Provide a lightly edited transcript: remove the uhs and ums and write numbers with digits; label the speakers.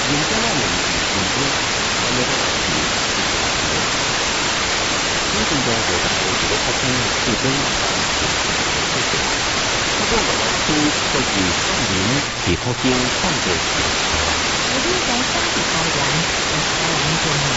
Speaker 1: 人家那里很多，还没得去。天空中我在这个太空是跟不过我老师或许少年是普京放过去。
Speaker 2: 我哋在山地高原，我台湾做梦。